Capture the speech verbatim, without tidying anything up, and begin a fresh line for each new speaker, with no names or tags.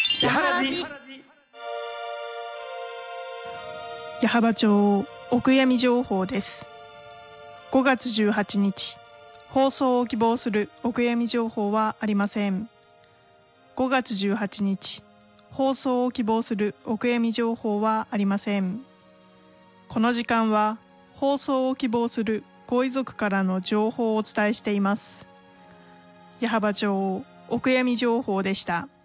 やはらじ
矢巾町お悔やみ情報です。ごがつじゅうはちにち、放送を希望するお悔やみ情報はありません。ごがつじゅうはちにち、放送を希望するお悔やみ情報はありません。この時間は放送を希望するご遺族からの情報をお伝えしています。矢巾町お悔やみ情報でした。